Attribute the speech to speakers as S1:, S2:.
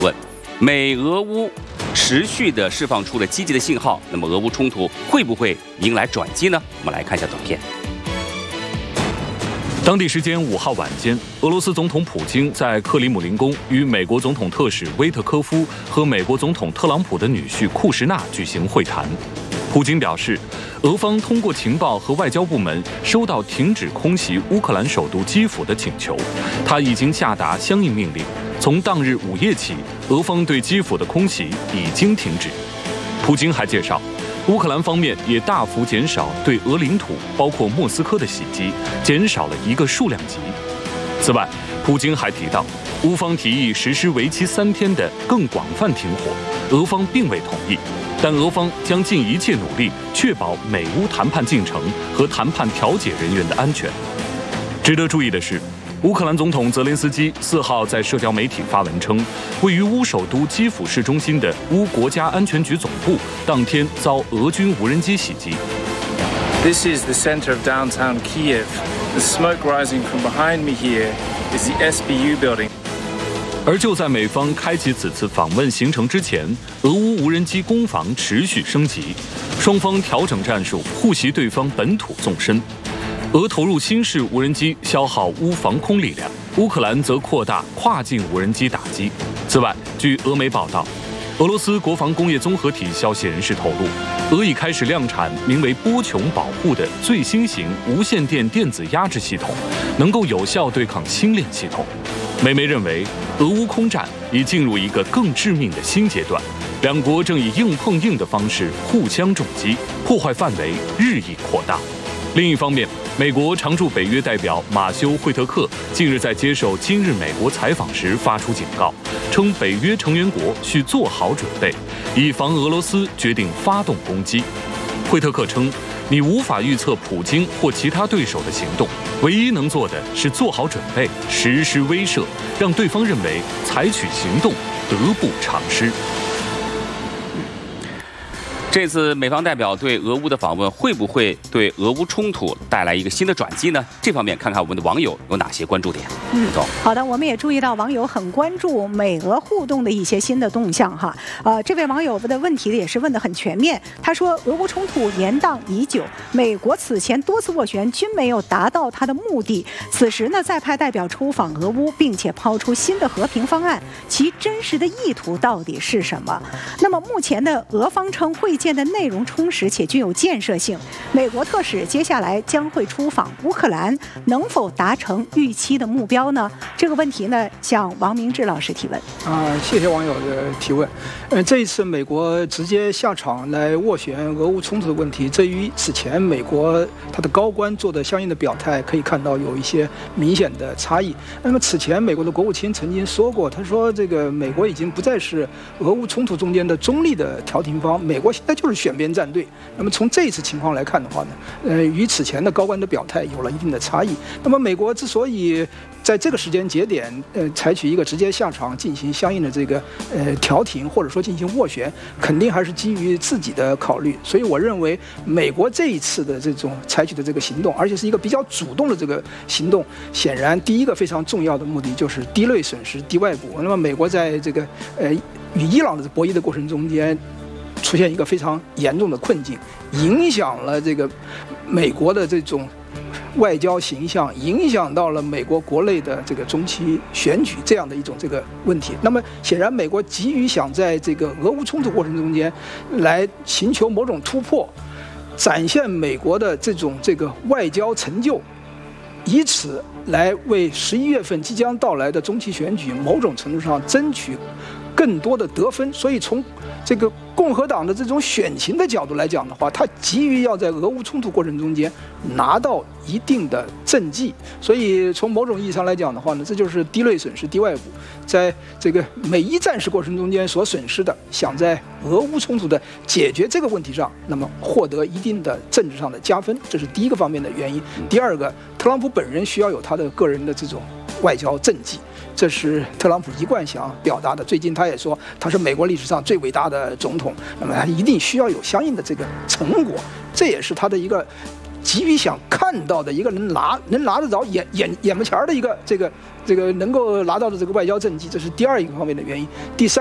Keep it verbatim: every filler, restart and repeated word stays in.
S1: 问：美俄乌持续的释放出了积极的信号，那么俄乌冲突会不会迎来转机呢？我们来看一下短片。
S2: 当地时间五号晚间，俄罗斯总统普京在克里姆林宫与美国总统特使威特科夫和美国总统特朗普的女婿库什纳举行会谈。普京表示，俄方通过情报和外交部门收到停止空袭乌克兰首都基辅的请求，他已经下达相应命令。从当日午夜起，俄方对基辅的空袭已经停止。普京还介绍，乌克兰方面也大幅减少对俄领土，包括莫斯科的袭击，减少了一个数量级。此外，普京还提到，乌方提议实施为期三天的更广泛停火，俄方并未同意，但俄方将尽一切努力确保美乌谈判进程和谈判调解人员的安全。值得注意的是，乌克兰总统泽连斯基四号在社交媒体发文称，位于乌首都基辅市中心的乌国家安全局总部当天遭俄军无人机袭击。
S3: This is the center of downtown Kiev. The smoke rising from behind me here is the S B U building.
S2: 而就在美方开启此次访问行程之前，俄乌无人机攻防持续升级，双方调整战术，互袭对方本土纵深。俄投入新式无人机消耗乌防空力量，乌克兰则扩大跨境无人机打击。此外，据俄媒报道，俄罗斯国防工业综合体消息人士透露，俄已开始量产名为波琼保护的最新型无线电电子压制系统，能够有效对抗星链系统。美媒认为，俄乌空战已进入一个更致命的新阶段，两国正以硬碰硬的方式互相重击，破坏范围日益扩大。另一方面，美国常驻北约代表马修·惠特克近日在接受今日美国采访时发出警告，称北约成员国需做好准备，以防俄罗斯决定发动攻击。惠特克称，你无法预测普京或其他对手的行动，唯一能做的是做好准备，实施威慑，让对方认为采取行动得不偿失。
S1: 这次美方代表对俄乌的访问会不会对俄乌冲突带来一个新的转机呢？这方面看看我们的网友有哪些关注点。
S4: 嗯，好的，我们也注意到网友很关注美俄互动的一些新的动向哈。呃，这位网友的问题也是问得很全面。他说，俄乌冲突延宕已久，美国此前多次斡旋均没有达到他的目的，此时呢再派代表出访俄乌，并且抛出新的和平方案，其真实的意图到底是什么？那么目前的俄方称会见的内容充实且具有建设性，美国特使接下来将会出访乌克兰，能否达成预期的目标呢？这个问题呢，向王明志老师提问。
S5: 啊、呃，谢谢网友的提问。呃，这一次美国直接下场来斡旋俄乌冲突的问题，这与此前美国他的高官做的相应的表态可以看到有一些明显的差异。那么此前美国的国务卿曾经说过，他说这个美国已经不再是俄乌冲突中间的中立的调停方，美国现在就是选边站队。那么从这一次情况来看的话呢，呃，与此前的高官的表态有了一定的差异。那么美国之所以在这个时间节点，呃，采取一个直接下场进行相应的这个呃调停，或者说进行斡旋，肯定还是基于自己的考虑。所以我认为，美国这一次的这种采取的这个行动，而且是一个比较主动的这个行动，显然第一个非常重要的目的就是低类损失、低外部。那么美国在这个呃与伊朗的博弈的过程中间，出现一个非常严重的困境，影响了这个美国的这种外交形象，影响到了美国国内的这个中期选举这样的一种这个问题。那么显然，美国急于想在这个俄乌冲突过程中间来寻求某种突破，展现美国的这种这个外交成就，以此来为十一月份即将到来的中期选举某种程度上争取更多的得分。所以从这个共和党的这种选情的角度来讲的话，他急于要在俄乌冲突过程中间拿到一定的政绩。所以从某种意义上来讲的话呢，这就是低类损失、低外部，在这个美伊战事过程中间所损失的，想在俄乌冲突的解决这个问题上，那么获得一定的政治上的加分，这是第一个方面的原因。第二个，特朗普本人需要有他的个人的这种外交政绩，这是特朗普一贯想表达的。最近他也说他是美国历史上最伟大的总统，那么他一定需要有相应的这个成果，这也是他的一个急于想看到的一个能拿能拿得着眼眼眼巴前的一个这个这个能够拿到的这个外交政绩，这是第二一个方面的原因。第三。